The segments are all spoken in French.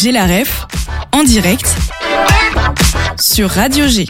J'ai la ref, en direct, sur Radio G.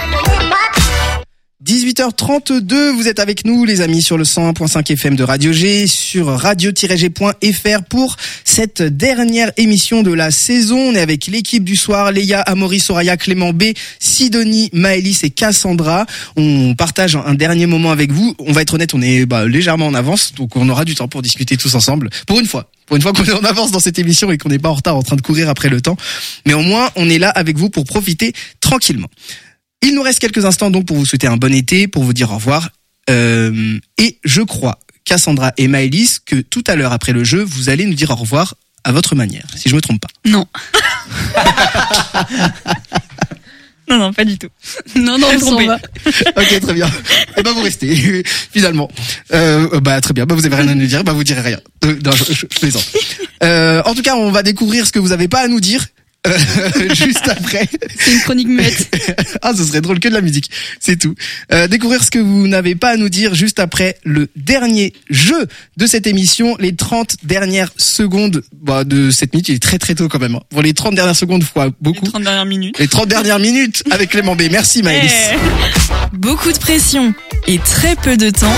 18h32, vous êtes avec nous les amis sur le 101.5 FM de Radio G, sur radio-g.fr pour cette dernière émission de la saison. On est avec l'équipe du soir, Léa, Amaury, Soraya, Clément B, Sidonie, Maëlys et Cassandra. On partage un dernier moment avec vous. On va être honnête, on est légèrement en avance, donc on aura du temps pour discuter tous ensemble. Pour une fois qu'on est en avance dans cette émission et qu'on n'est pas en retard en train de courir après le temps. Mais au moins, on est là avec vous pour profiter tranquillement. Il nous reste quelques instants donc pour vous souhaiter un bon été, pour vous dire au revoir. Et je crois, Cassandra et Maëlys, que tout à l'heure après le jeu, vous allez nous dire au revoir à votre manière, si je me trompe pas. Non. Non, pas du tout. Non, trompé. Ok, très bien. Et vous restez, finalement. Très bien. Vous avez rien à nous dire, vous direz rien. Non, je plaisante. En tout cas, on va découvrir ce que vous avez pas à nous dire. Juste après. C'est une chronique muette. Ce serait drôle que de la musique. C'est tout. Découvrir ce que vous n'avez pas à nous dire juste après le dernier jeu de cette émission, les 30 dernières secondes de cette minute. Il est très très tôt quand même. Pour les 30 dernières secondes, beaucoup. Les 30 dernières minutes. Les 30 dernières minutes avec Clément B. Merci Maëlys. Beaucoup de pression et très peu de temps.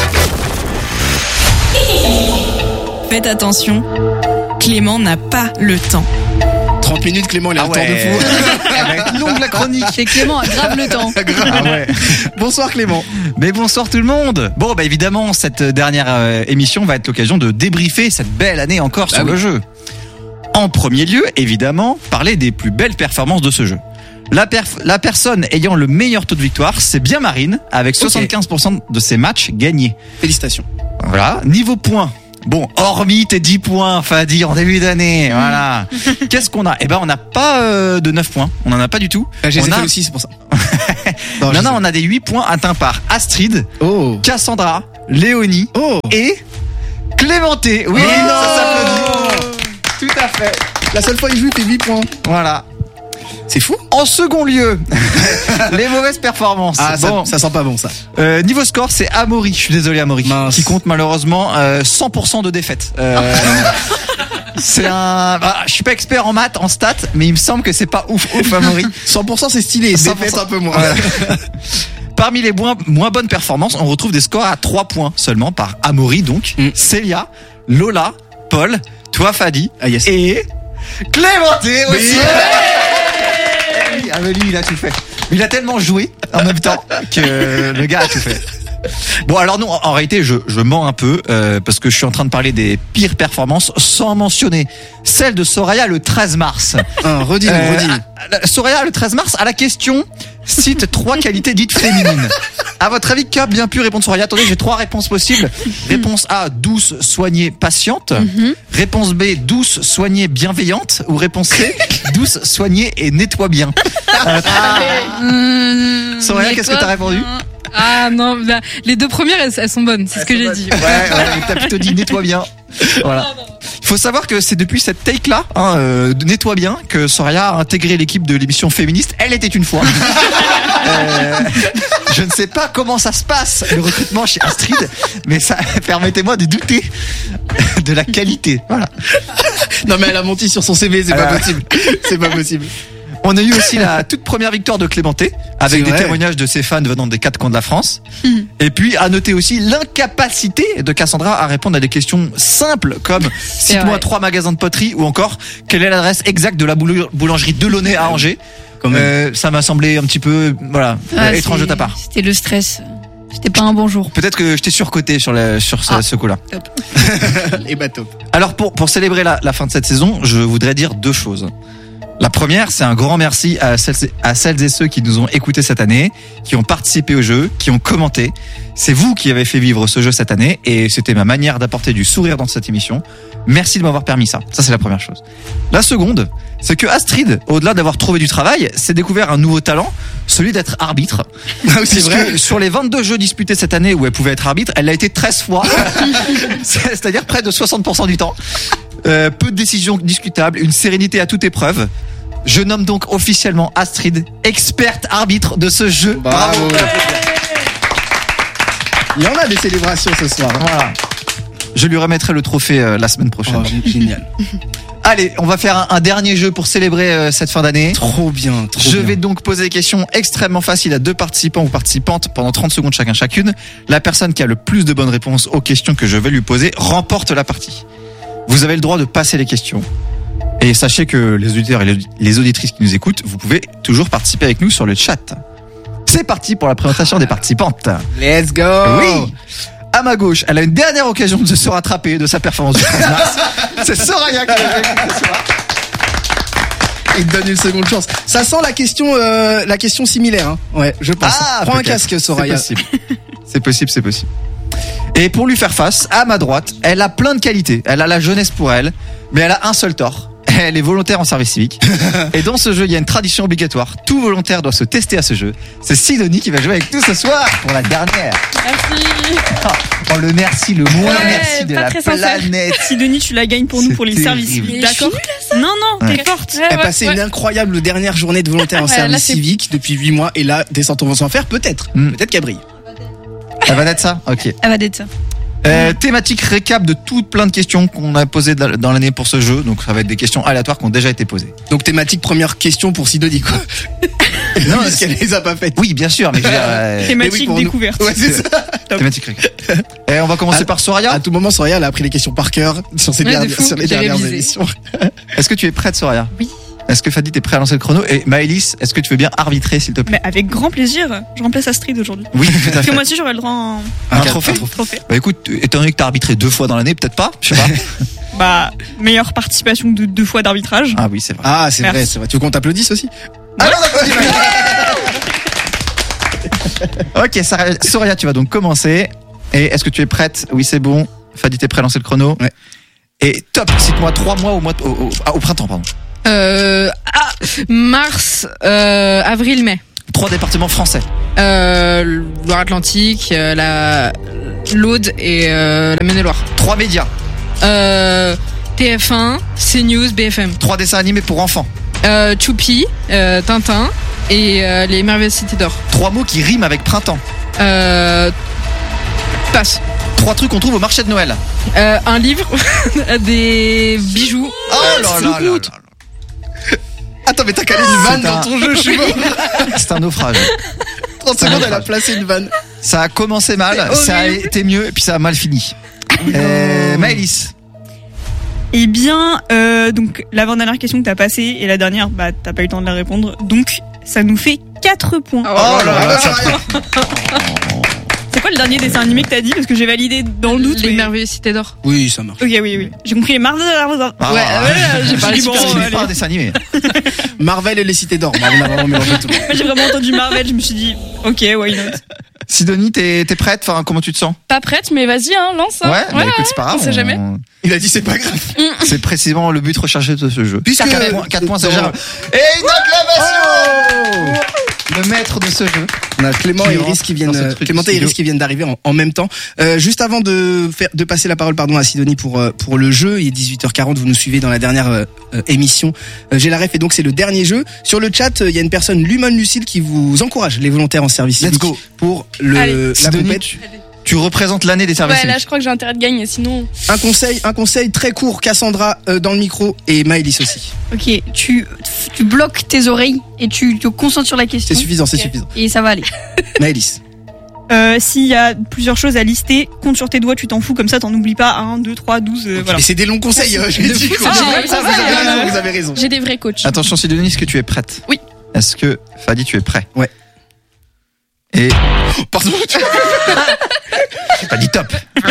Faites attention, Clément n'a pas le temps. 30 minutes, Clément, il a le temps de fou. Elle va être longue la chronique. Et Clément a grave le temps. Bonsoir Clément. Mais bonsoir tout le monde. Bon, évidemment, cette dernière émission va être l'occasion de débriefer cette belle année encore sur le jeu. En premier lieu, évidemment, parler des plus belles performances de ce jeu. La personne ayant le meilleur taux de victoire, c'est bien Marine, avec 75% de ses matchs gagnés. Félicitations. Voilà. Niveau points. Bon, hormis tes 10 points, Fadi, en début d'année, voilà. Qu'est-ce qu'on a ? On n'a pas de 9 points. On n'en a pas du tout. J'ai fait aussi, c'est pour ça. Non, on a des 8 points atteints par Astrid, Cassandra, Léonie et Clémenté. Oui, ça s'applaudit. Tout à fait. La seule fois il joue, il fait 8 points. Voilà. C'est fou. En second lieu, les mauvaises performances. Ça sent pas bon ça. Niveau score, c'est Amaury. Je suis désolé Amaury, qui compte malheureusement 100% de défaites. C'est je suis pas expert en maths, en stats, mais il me semble que c'est pas ouf Amaury. 100% c'est stylé, défaites un peu moins. Parmi les moins bonnes performances, on retrouve des scores à 3 points seulement par Amaury donc, Célia, Lola, Paul, toi Fadi et Clémenté aussi. Ah mais lui il a tout fait. Mais il a tellement joué en même temps que le gars a tout fait. Bon alors non, en réalité je mens un peu parce que je suis en train de parler des pires performances sans mentionner celle de Soraya le 13 mars. Redis. Soraya le 13 mars à la question cite 3 qualités dites féminines. À votre avis, qu'a bien pu répondre Soraya ? Attendez, j'ai 3 réponses possibles. Réponse A, douce, soignée, patiente. Réponse B, douce, soignée, bienveillante. Ou réponse C, douce, soignée et nettoie bien. Soraya, qu'est-ce que t'as répondu ? Non, les 2 premières elles sont bonnes, c'est ce que j'ai dit. Ouais, t'as plutôt dit nettoie bien. Voilà. Il faut savoir que c'est depuis cette take là, de nettoie bien, que Soraya a intégré l'équipe de l'émission féministe. Elle était une fois. Je ne sais pas comment ça se passe le recrutement chez Astrid, mais ça permettez-moi de douter de la qualité. Voilà. Non mais elle a menti sur son CV, c'est pas possible. C'est pas possible. On a eu aussi la toute première victoire de Clémenté, avec des témoignages de ses fans venant des 4 coins de la France. Et puis, à noter aussi l'incapacité de Cassandra à répondre à des questions simples comme cite-moi 3 magasins de poterie ou encore quelle est l'adresse exacte de la boulangerie Delaunay à Angers. Ça m'a semblé un petit peu, étrange de ta part. C'était le stress. C'était pas un bon jour. Peut-être que je t'ai surcoté sur ce coup-là. Top. Et top. Alors, pour célébrer la fin de cette saison, je voudrais dire 2 choses. La première, c'est un grand merci à celles et ceux qui nous ont écoutés cette année, qui ont participé au jeu, qui ont commenté. C'est vous qui avez fait vivre ce jeu cette année et c'était ma manière d'apporter du sourire dans cette émission. Merci de m'avoir permis ça. Ça, c'est la première chose. La seconde, c'est que Astrid, au-delà d'avoir trouvé du travail, s'est découvert un nouveau talent, celui d'être arbitre. C'est vrai. Sur les 22 jeux disputés cette année où elle pouvait être arbitre, elle l'a été 13 fois. C'est-à-dire près de 60% du temps. Peu de décisions discutables, une sérénité à toute épreuve. Je nomme donc officiellement Astrid experte arbitre de ce jeu. Bravo. Il y en a des célébrations ce soir. Voilà. Je lui remettrai le trophée la semaine prochaine. Génial. Allez, on va faire un dernier jeu pour célébrer cette fin d'année. Trop bien, trop Je bien. vais donc poser des questions extrêmement faciles à 2 participants ou participantes pendant 30 secondes chacune. La personne qui a le plus de bonnes réponses aux questions que je vais lui poser remporte la partie. Vous avez le droit de passer les questions. Et sachez que les auditeurs et les auditrices qui nous écoutent, vous pouvez toujours participer avec nous sur le chat. C'est parti pour la présentation des participantes. Let's go. Oui. À ma gauche, elle a une dernière occasion de se rattraper de sa performance du 13 mars. C'est Soraya qui va écouter ce soir. Il te donne une seconde chance. Ça sent la question similaire, hein. Ouais, je pense. Prends un peut-être. casque, Soraya. C'est possible. Et pour lui faire face, à ma droite, elle a plein de qualités. Elle a la jeunesse pour elle, mais elle a un seul tort. Elle est volontaire en service civique. Et dans ce jeu, il y a une tradition obligatoire. Tout volontaire doit se tester à ce jeu. C'est Sidonie qui va jouer avec nous ce soir pour la dernière. Merci. Oh, le merci, le moins merci de pas la très sincère. planète. Sidonie, tu la gagnes pour nous C'est pour les terrible. services civiques. Mais D'accord. Non, Ouais. t'es forte. Elle passait une incroyable dernière journée de volontaire en Ouais, là, service c'est- civique depuis 8 mois et là, descente on va s'en faire peut-être. Peut-être qu'elle brille. Elle va d'être ça? Ok. Elle va d'être ça. Thématique récap de toutes plein de questions qu'on a posées dans l'année pour ce jeu. Donc ça va être des questions aléatoires qui ont déjà été posées. Donc thématique première question pour Sidonie quoi. Non, parce qu'elle les a pas faites. Oui, bien sûr, mais je veux dire, Thématique pour nous. découverte. Ouais, c'est ça. thématique récap. Et on va commencer par Soraya. À tout moment, Soraya, elle a appris les questions par cœur sur Ouais, de fou. sur les J'ai dernières révisé. émissions. Est-ce que tu es prête, Soraya? Oui. Est-ce que Fadi t'es prêt à lancer le chrono? Et Maëlys, est-ce que tu veux bien arbitrer, s'il te plaît? Mais avec grand plaisir. Je remplace Astrid aujourd'hui. Oui, tout à Parce que fait. moi aussi, j'aurais le droit à Un cadre, trophée? trophée. Bah écoute, étant donné que t'as arbitré 2 fois dans l'année, peut-être pas, je sais pas. Bah, meilleure participation de 2 fois d'arbitrage. Ah oui, c'est vrai. Ah, c'est Merci. vrai, c'est vrai. Tu veux qu'on t'applaudisse aussi? Ah non, ok, Soraya, tu vas donc commencer. Et est-ce que tu es prête? Oui, c'est bon. Fadi, t'es prêt à lancer le chrono? Ouais. Et top, cite-moi 3 mois au printemps, pardon. Mars, avril, mai. 3 départements français. Loire-Atlantique, l'Aude et la Maine-et-Loire. 3 médias. TF1, CNews, BFM. 3 dessins animés pour enfants. Choupi, Tintin et les Merveilleuses Cités d'Or. 3 mots qui riment avec printemps. Passe. 3 trucs qu'on trouve au marché de Noël. Un livre, des bijoux. Oh là là là là. Attends, mais t'as calé une vanne C'est dans un- ton jeu, je suis mort. C'est un naufrage. 30 secondes, elle a placé une vanne. Ça a commencé mal, ça a été mieux, et puis ça a mal fini. Maëlys. Eh bien, donc, l'avant-dernière question que t'as passée et la dernière, bah, t'as pas eu le temps de la répondre. Donc, ça nous fait 4 points. Oh là là, ça C'est quoi le dernier dessin animé que t'as dit? Parce que j'ai validé dans le doute. Les mais- Merveilleuses Cités d'Or. Oui, ça marche. Ok, oui. J'ai compris les mardes. Ah, Ouais, j'ai je parlé dis bon, super allez. vite. pas un dessin animé. Marvel et les cités d'or. Bah, on a vraiment mélangé tout. Moi, j'ai vraiment entendu Marvel, je me suis dit, ok, why not? Sidonie, t'es prête? Enfin, comment tu te sens? Pas prête, mais vas-y, hein, lance. Hein. Ouais, bah écoute, c'est pas grave. on sait jamais. Il a dit c'est pas grave. C'est précisément le but recherché de ce jeu. Puisque- 4 points, c'est déjà. Et une acclamation! Le maître de ce jeu. On a Clément Qui et rentre Iris qui dans ce viennent, truc Clément et studio. Iris qui viennent d'arriver en même temps. Juste avant de passer la parole, à Sidonie pour le jeu, il est 18h40, vous nous suivez dans la dernière émission. J'ai la ref et donc c'est le dernier jeu. Sur le chat, il y a une personne, Luman Lucille, qui vous encourage, les volontaires en service Let's civique, go. pour Allez. la Sidonie, poupette. tu représentes l'année des services Ouais, là, civiques. je crois que j'ai intérêt de gagner, sinon. Un conseil très court, Cassandra dans le micro et Maëlys aussi. Ok, tu bloques tes oreilles et tu te concentres sur la question. C'est suffisant, c'est Ok. suffisant. Et ça va aller. Maëlys. S'il y a plusieurs choses à lister, compte sur tes doigts, tu t'en fous, comme ça t'en oublies pas 1, 2, 3, 12, voilà. Mais c'est des longs conseils, j'ai dit. Ah, Vous ça va, avez raison, vous avez raison. J'ai des vrais coachs. Attention, Sidonie, est-ce que tu es prête? Oui. Est-ce que, Fadi, tu es prêt? Ouais. Et, Pardon. j'ai pas dit top.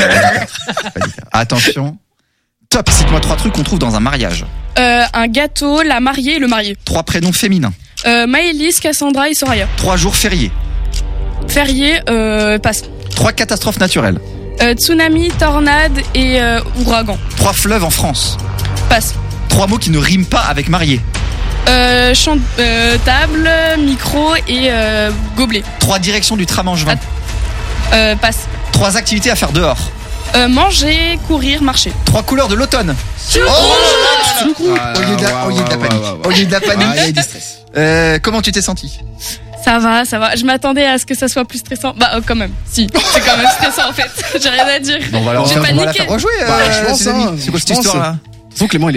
Attention. Top, cite-moi 3 trucs qu'on trouve dans un mariage. Un gâteau, la mariée et le marié. 3 prénoms féminins. Maëlys, Cassandra et Soraya. 3 jours fériés. Férié, passe. 3 catastrophes naturelles. Tsunami, tornade et ouragan. 3 fleuves en France. Passe. 3 mots qui ne riment pas avec marié. Table, micro et gobelet. 3 directions du tram angevin. Passe. 3 activités à faire dehors. Manger, courir, marcher. 3 couleurs de l'automne. Au lieu de la panique. Au lieu de la panique. Ah, il y a du stress. Comment tu t'es senti? Ça va, ça va. Je m'attendais à ce que ça soit plus stressant. Bah, quand même. Si, c'est quand même stressant en fait. J'ai rien à dire. Bon, bah alors, J'ai on va la paniqué. faire rejouer. Bah, je pense, Sidonie. hein, C'est quoi je cette pense. histoire là? Bon, Clément, il est là.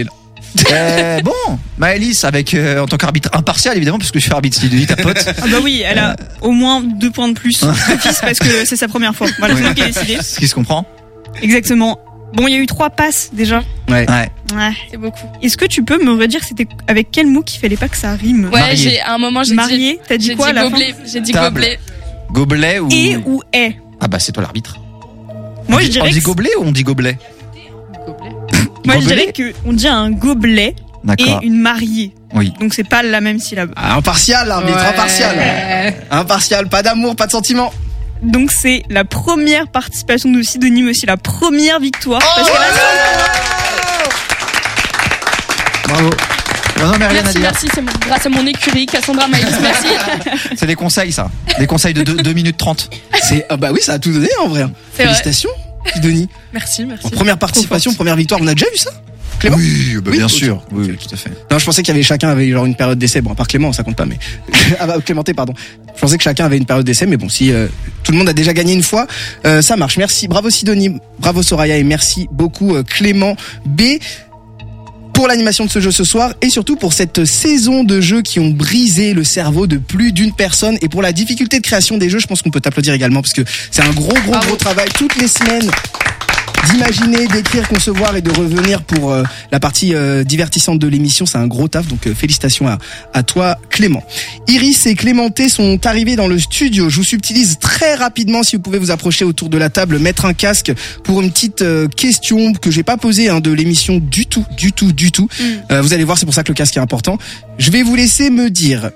Bon, Maëlys, avec en tant qu'arbitre impartial évidemment, puisque je suis arbitre Sidonie, ta pote. Ah bah oui, elle a au moins 2 points de plus d'office parce que c'est sa première fois. Voilà, c'est moi qui ai décidé. Ce qui se comprend. Exactement. Bon, il y a eu 3 passes déjà. Ouais. Ouais. C'est beaucoup. Est-ce que tu peux me redire c'était avec quel mot qu'il fallait pas que ça rime? Ouais, Marié. à un moment, j'ai dit. Marié, t'as dit J'ai quoi dit à la gobelet. J'ai dit Table. gobelet. Gobelet ou. fin? Et ou est? Ah bah c'est toi l'arbitre. Moi, on je dit, dirais on dit que gobelet ou on dit gobelet? moi, je Gobelet dirais que on dit un gobelet et D'accord. une mariée. Oui. Donc c'est pas la même syllabe. Ah, impartial, arbitre, impartial. Impartial, pas d'amour, pas de sentiment. Donc c'est la première participation de Sidonie, mais aussi la première victoire. Parce qu'elle a Bravo. Non, mais rien à Merci, dire. merci. C'est grâce à mon écurie, Cassandra Maïs. Merci. C'est des conseils, ça. Des conseils de 2 minutes 30. Bah oui, ça a tout donné en vrai. C'est vrai. Félicitations, Sidonie. Merci, merci. En première participation, première victoire, on a déjà vu ça? Clément? Oui, bah, Oui, bien ok. sûr. Oui, tout à fait. Non, je pensais qu'il y avait chacun avait genre une période d'essai. Bon, à part Clément, ça compte pas, mais ah bah, Clémenté, pardon. Je pensais que chacun avait une période d'essai, mais bon, si tout le monde a déjà gagné une fois, ça marche. Merci, bravo Sidonie, bravo Soraya et merci beaucoup Clément B pour l'animation de ce jeu ce soir et surtout pour cette saison de jeux qui ont brisé le cerveau de plus d'une personne et pour la difficulté de création des jeux. Je pense qu'on peut t'applaudir également parce que c'est un gros travail toutes les semaines. D'imaginer, d'écrire, concevoir et de revenir pour la partie divertissante de l'émission, c'est un gros taf, donc félicitations à toi Clément. Iris et Clémenté sont arrivés dans le studio. Je vous subtilise très rapidement, si vous pouvez vous approcher autour de la table, mettre un casque pour une petite question que j'ai pas posée de l'émission du tout. Vous allez voir, c'est pour ça que le casque est important. Je vais vous laisser me dire.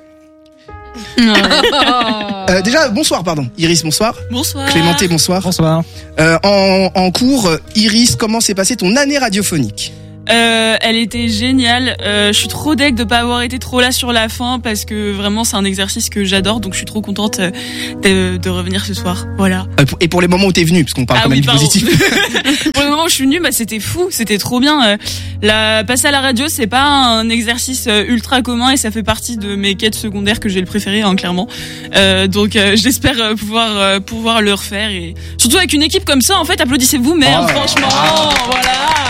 Déjà, bonsoir, pardon. Iris, bonsoir. Bonsoir. Clémenté, bonsoir. Bonsoir. En cours, Iris, comment s'est passée ton année radiophonique? Elle était géniale. Je suis trop deg de pas avoir été trop là sur la fin parce que vraiment c'est un exercice que j'adore, donc je suis trop contente de revenir ce soir. Voilà. Et pour les moments où t'es venu, parce qu'on parle quand même du pardon. positif. Pour le moment où je suis venue, c'était fou, c'était trop bien. Passer à la radio, c'est pas un exercice ultra commun et ça fait partie de mes quêtes secondaires que j'ai le préféré, clairement. Donc j'espère pouvoir le refaire et surtout avec une équipe comme ça. En fait, applaudissez-vous, merde, franchement, voilà.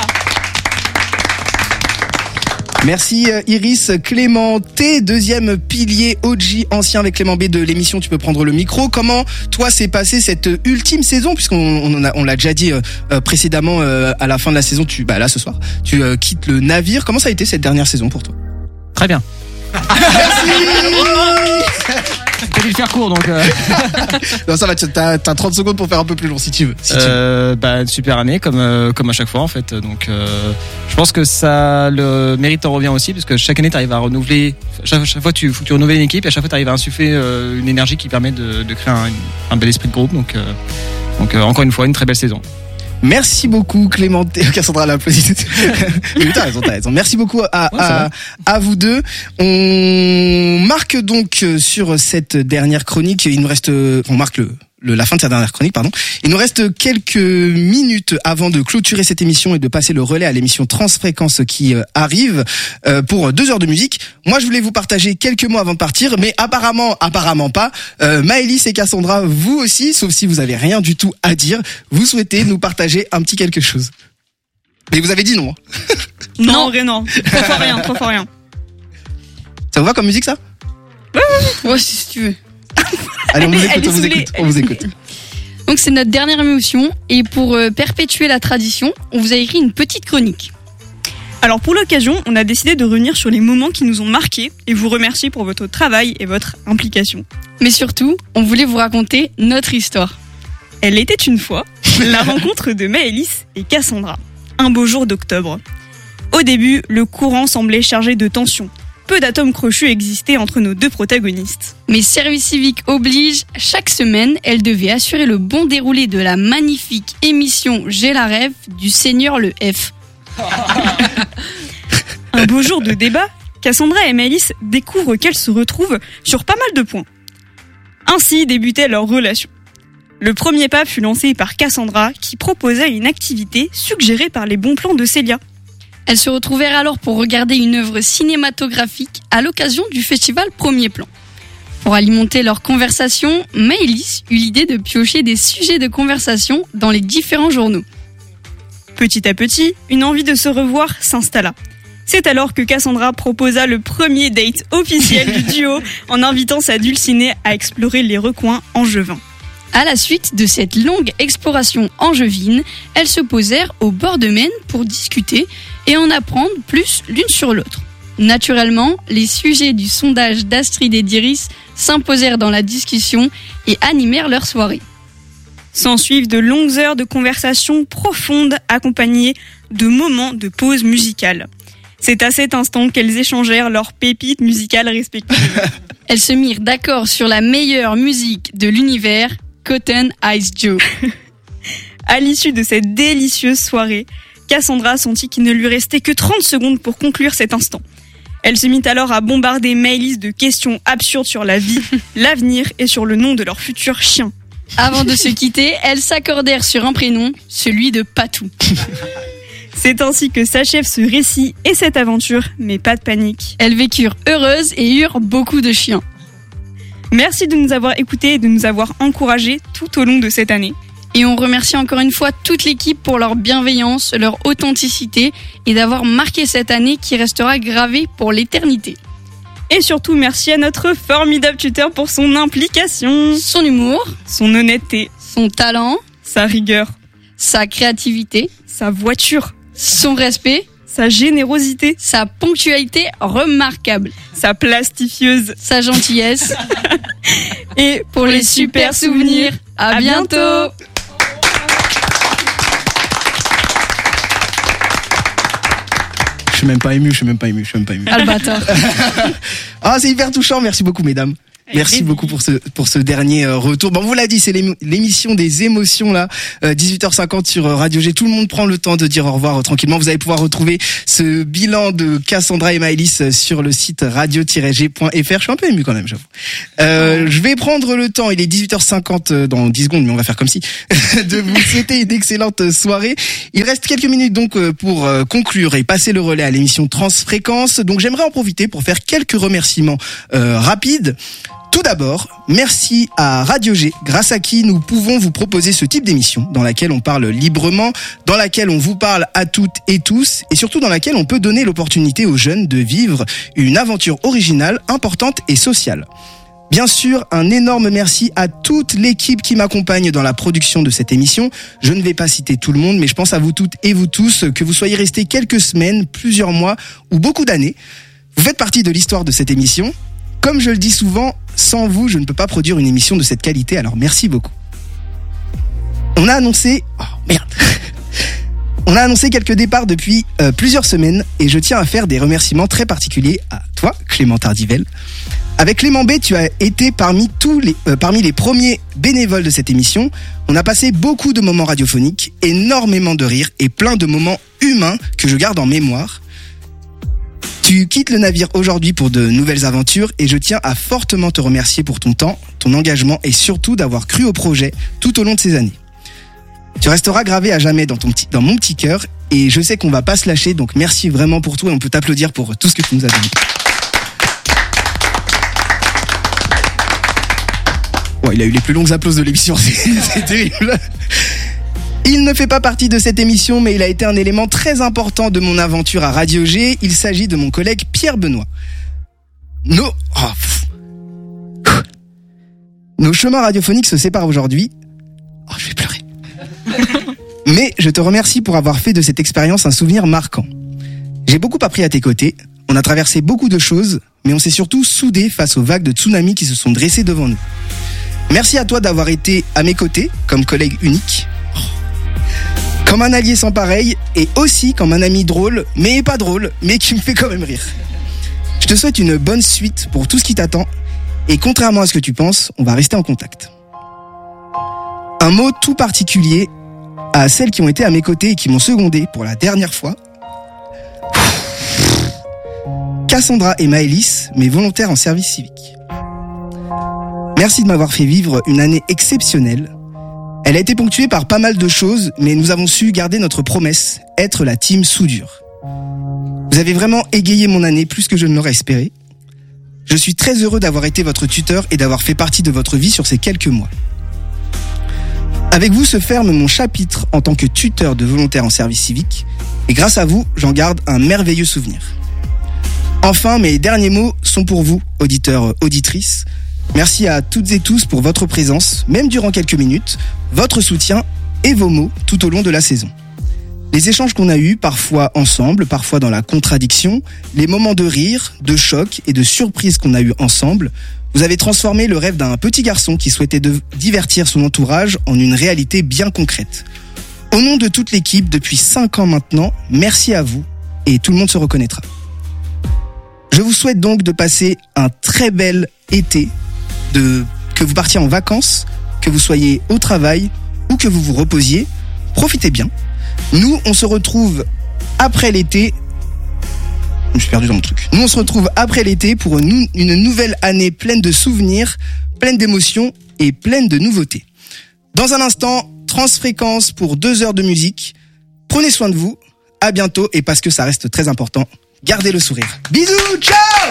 Merci Iris. Clément T, deuxième pilier OG ancien avec Clément B de l'émission, tu peux prendre le micro. Comment toi s'est passée cette ultime saison, puisqu'on l'a déjà dit précédemment à la fin de la saison, là ce soir, tu quittes le navire. Comment ça a été cette dernière saison pour toi? Très bien. Merci. J'ai dû le faire court donc. Non, ça va, t'as 30 secondes pour faire un peu plus long si tu veux. Une super année comme à chaque fois en fait. Donc je pense que ça le mérite en revient aussi parce que chaque année tu arrives à renouveler. Chaque fois tu renouvelles une équipe et à chaque fois tu arrives à insuffler une énergie qui permet de créer un bel esprit de groupe. Donc encore une fois une très belle saison. Merci beaucoup Clément T. Cassandra l'applaudit. Oui, t'as raison. Merci beaucoup à vous deux. On marque donc sur cette dernière chronique. Il nous reste, on marque la fin de cette dernière chronique, pardon. Il nous reste quelques minutes avant de clôturer cette émission et de passer le relais à l'émission Transfréquence qui arrive pour 2 heures de musique. Moi, je voulais vous partager quelques mots avant de partir, mais apparemment pas. Maëlys et Cassandra, vous aussi, sauf si vous avez rien du tout à dire, vous souhaitez nous partager un petit quelque chose. Mais vous avez dit non. Non, en vrai, non. Trop fort rien. Ça vous va comme musique, ça? Ouais, si tu veux. Allez, Elle on vous écoute. Donc c'est notre dernière émission et pour perpétuer la tradition, on vous a écrit une petite chronique. Alors pour l'occasion, on a décidé de revenir sur les moments qui nous ont marqués et vous remercier pour votre travail et votre implication. Mais surtout, on voulait vous raconter notre histoire. Elle était une fois la rencontre de Maëlys et Cassandra, un beau jour d'octobre. Au début, le courant semblait chargé de tension. Peu d'atomes crochus existaient entre nos 2 protagonistes. Mais service civique oblige, chaque semaine, elle devait assurer le bon déroulé de la magnifique émission J'ai la rêve du Seigneur le F. Un beau jour de débat, Cassandra et Maëlys découvrent qu'elles se retrouvent sur pas mal de points. Ainsi débutait leur relation. Le premier pas fut lancé par Cassandra qui proposait une activité suggérée par les bons plans de Célia. Elles se retrouvèrent alors pour regarder une œuvre cinématographique à l'occasion du festival Premier Plan. Pour alimenter leur conversation, Maëlys eut l'idée de piocher des sujets de conversation dans les différents journaux. Petit à petit, une envie de se revoir s'installa. C'est alors que Cassandra proposa le premier date officiel du duo en invitant sa dulcinée à explorer les recoins angevins. À la suite de cette longue exploration angevine, elles se posèrent au bord de Maine pour discuter et en apprendre plus l'une sur l'autre. Naturellement, les sujets du sondage d'Astrid et d'Iris s'imposèrent dans la discussion et animèrent leur soirée. S'ensuivent de longues heures de conversation profonde accompagnées de moments de pause musicale. C'est à cet instant qu'elles échangèrent leurs pépites musicales respectives. Elles se mirent d'accord sur la meilleure musique de l'univers, Cotton Eyes Joe. À l'issue de cette délicieuse soirée, Cassandra sentit qu'il ne lui restait que 30 secondes pour conclure cet instant. Elle se mit alors à bombarder Maëlys de questions absurdes sur la vie, l'avenir et sur le nom de leur futur chien. Avant de se quitter, elles s'accordèrent sur un prénom, celui de Patou. C'est ainsi que s'achève ce récit et cette aventure, mais pas de panique. Elles vécurent heureuses et eurent beaucoup de chiens. Merci de nous avoir écoutés et de nous avoir encouragés tout au long de cette année. Et on remercie encore une fois toute l'équipe pour leur bienveillance, leur authenticité et d'avoir marqué cette année qui restera gravée pour l'éternité. Et surtout, merci à notre formidable tuteur pour son implication, son humour, son honnêteté, son talent, sa rigueur, sa créativité, sa voiture, son respect, sa générosité, sa ponctualité remarquable, sa plastifieuse, sa gentillesse. Et pour les super souvenirs, à bientôt. Je suis même pas ému. Ah le bâtard. Ah, c'est hyper touchant, merci beaucoup mesdames. Merci beaucoup pour ce dernier retour. Bon, on vous l'a dit, c'est l'émission des émotions là, 18h50 sur Radio G. Tout le monde prend le temps de dire au revoir tranquillement. Vous allez pouvoir retrouver ce bilan de Cassandra et Maëlys sur le site radio-g.fr. Je suis un peu ému quand même, j'avoue. Je vais prendre le temps, il est 18h50 dans 10 secondes, mais on va faire comme si, de vous souhaiter une excellente soirée. Il reste quelques minutes donc pour conclure et passer le relais à l'émission Transfréquence. Donc j'aimerais en profiter pour faire quelques remerciements rapides. Tout d'abord, merci à Radio G, grâce à qui nous pouvons vous proposer ce type d'émission, dans laquelle on parle librement, dans laquelle on vous parle à toutes et tous, et surtout dans laquelle on peut donner l'opportunité aux jeunes de vivre une aventure originale, importante et sociale. Bien sûr, un énorme merci à toute l'équipe qui m'accompagne dans la production de cette émission. Je ne vais pas citer tout le monde, mais je pense à vous toutes et vous tous, que vous soyez restés quelques semaines, plusieurs mois ou beaucoup d'années. Vous faites partie de l'histoire de cette émission. Comme je le dis souvent, sans vous, je ne peux pas produire une émission de cette qualité, alors merci beaucoup. On a annoncé quelques départs depuis plusieurs semaines et je tiens à faire des remerciements très particuliers à toi, Clément Tardivel. Avec Clément B, tu as été parmi les premiers bénévoles de cette émission. On a passé beaucoup de moments radiophoniques, énormément de rires et plein de moments humains que je garde en mémoire. Tu quittes le navire aujourd'hui pour de nouvelles aventures et je tiens à fortement te remercier pour ton temps, ton engagement et surtout d'avoir cru au projet tout au long de ces années. Tu resteras gravé à jamais dans mon petit cœur et je sais qu'on va pas se lâcher, donc merci vraiment pour tout et on peut t'applaudir pour tout ce que tu nous as donné. Ouais, il a eu les plus longues applaudissements de l'émission, c'est terrible. Il ne fait pas partie de cette émission, mais il a été un élément très important de mon aventure à Radio G. Il s'agit de mon collègue Pierre Benoît. Nos chemins radiophoniques se séparent aujourd'hui. Oh, je vais pleurer. Mais je te remercie pour avoir fait de cette expérience un souvenir marquant. J'ai beaucoup appris à tes côtés. On a traversé beaucoup de choses, mais on s'est surtout soudés face aux vagues de tsunamis qui se sont dressées devant nous. Merci à toi d'avoir été à mes côtés, comme collègue unique. Comme un allié sans pareil et aussi comme un ami drôle, mais pas drôle, mais qui me fait quand même rire. Je te souhaite une bonne suite pour tout ce qui t'attend et contrairement à ce que tu penses, on va rester en contact. Un mot tout particulier à celles qui ont été à mes côtés et qui m'ont secondé pour la dernière fois. Cassandra et Maëlys, mes volontaires en service civique. Merci de m'avoir fait vivre une année exceptionnelle. Elle a été ponctuée par pas mal de choses, mais nous avons su garder notre promesse, être la team soudure. Vous avez vraiment égayé mon année plus que je ne l'aurais espéré. Je suis très heureux d'avoir été votre tuteur et d'avoir fait partie de votre vie sur ces quelques mois. Avec vous se ferme mon chapitre en tant que tuteur de volontaires en service civique, et grâce à vous, j'en garde un merveilleux souvenir. Enfin, mes derniers mots sont pour vous, auditeurs, auditrices. Merci à toutes et tous pour votre présence, même durant quelques minutes, votre soutien et vos mots tout au long de la saison. Les échanges qu'on a eus, parfois ensemble, parfois dans la contradiction, les moments de rire, de choc et de surprise qu'on a eus ensemble, vous avez transformé le rêve d'un petit garçon qui souhaitait divertir son entourage en une réalité bien concrète. Au nom de toute l'équipe, depuis 5 ans maintenant, merci à vous et tout le monde se reconnaîtra. Je vous souhaite donc de passer un très bel été, que vous partiez en vacances, que vous soyez au travail ou que vous vous reposiez. Profitez bien. Nous, on se retrouve après l'été. Je me suis perdu dans mon truc. Nous, on se retrouve après l'été pour une nouvelle année pleine de souvenirs, pleine d'émotions et pleine de nouveautés. Dans un instant, Transfréquence pour 2 heures de musique. Prenez soin de vous. À bientôt et parce que ça reste très important, gardez le sourire. Bisous, ciao!